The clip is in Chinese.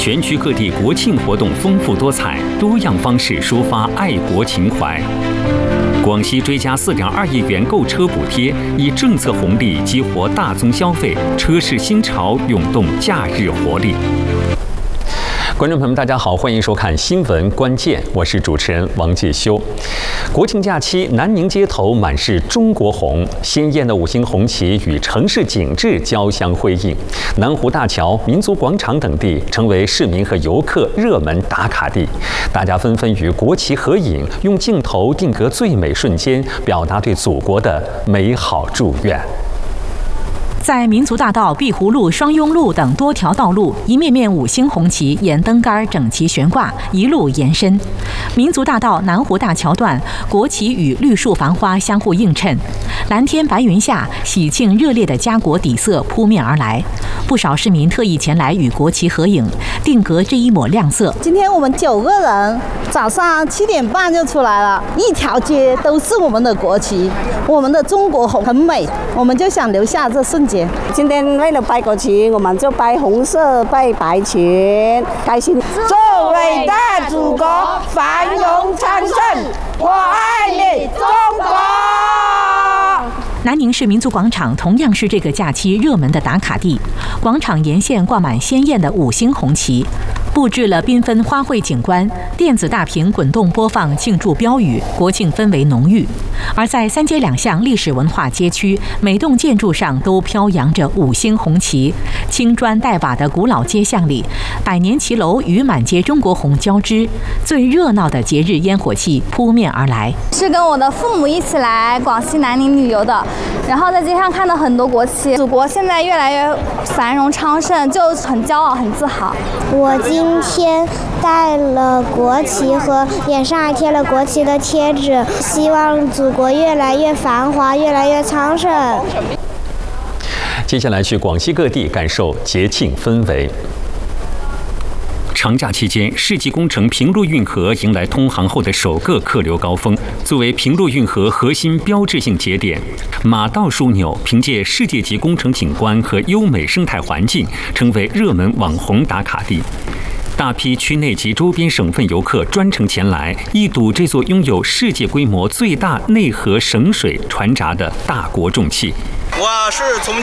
全区各地国庆活动丰富多彩，多样方式抒发爱国情怀。广西追加4.2亿元购车补贴，以政策红利激活大宗消费，车市新潮涌动假日活力。观众朋友们，大家好，欢迎收看《新闻关键》，我是主持人王介修。国庆假期，南宁街头满是中国红，鲜艳的5星红旗与城市景致交相辉映。南湖大桥、民族广场等地成为市民和游客热门打卡地，大家纷纷与国旗合影，用镜头定格最美瞬间，表达对祖国的美好祝愿。 在民族大道、碧湖路、双雍路等多条道路，一面面5星红旗沿灯杆整齐悬挂，一路延伸。民族大道南湖大桥段，国旗与绿树繁花相互映衬，蓝天白云下，喜庆热烈的家国底色扑面而来。不少市民特意前来与国旗合影，定格这一抹亮色。 今天我们9个人，早上7点半就出来了，一条街都是我们的国旗，我们的中国红很美，我们就想留下这瞬间。 今天为了拜国旗，我们就拜红色，拜白裙，开心。祝伟大祖国繁荣昌盛，我爱你，中国！ 南宁市民族广场同样是这个假期热门的打卡地，广场沿线挂满鲜艳的5星红旗，布置了缤纷花卉景观，电子大屏滚动播放庆祝标语，国庆氛围浓郁。而在3街2巷历史文化街区，每栋建筑上都飘扬着5星红旗。青砖黛瓦的古老街巷里，百年骑楼与满街中国红交织，最热闹的节日烟火气扑面而来。 是跟我的父母一起来广西南宁旅游的，然后在街上看到很多国旗，祖国现在越来越繁荣昌盛，就很骄傲很自豪。 我今天带了国旗和脸上还贴了国旗的贴纸，希望祖国越来越繁华，越来越昌盛。 接下来去广西各地感受节庆氛围。长假期间，世纪工程平陆运河迎来通航后的首个客流高峰。作为平陆运河核心标志性节点，马道枢纽凭借世界级工程景观和优美生态环境，成为热门网红打卡地。大批区内及周边省份游客专程前来，一睹这座拥有世界规模最大内河省水船闸的大国重器。 我是从